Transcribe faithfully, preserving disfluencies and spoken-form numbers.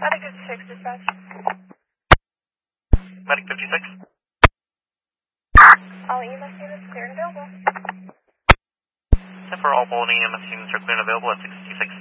Medic fifty-six, dispatch. Medic fifty-six. All E M S units clear and available. And for all Bolton E M S units are clear and available at six two six.